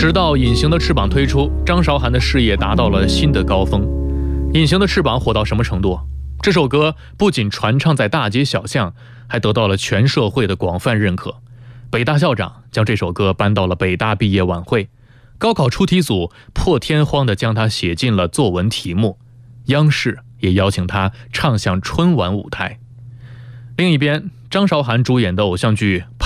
直到《隐形的翅膀》推出，张韶涵的事业达到了新的高峰。《隐形的翅膀》火到什么程度？这首歌不仅传唱在大街小巷，还得到了全社会的广泛认可。北大校长将这首歌搬到了北大毕业晚会，高考出题组破天荒地将它写进了作文题目，央视也邀请他唱响春晚舞台。另一边，张韶涵主演的偶像剧